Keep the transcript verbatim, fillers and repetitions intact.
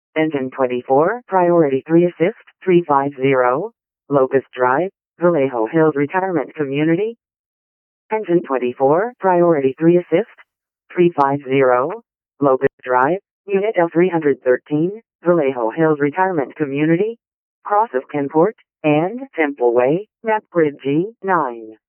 Engine twenty-four, Priority three Assist, three five zero, Locust Drive, Vallejo Hills Retirement Community. Engine twenty-four, Priority three Assist, three five zero, Locust Drive, Unit L three thirteen, Vallejo Hills Retirement Community, Cross of Kenport, and Temple Way, Map Grid G nine.